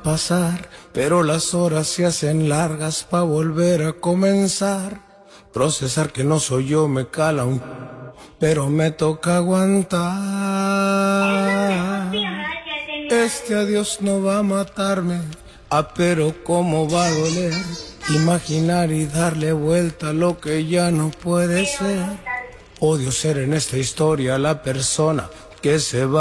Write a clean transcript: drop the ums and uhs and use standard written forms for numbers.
pasar, pero las horas se hacen largas pa' volver a comenzar. Procesar que no soy yo me cala pero me toca aguantar. Este adiós no va a matarme, pero cómo va a doler. Imaginar y darle vuelta a lo que ya no puede ser. Odio ser en esta historia la persona que se va.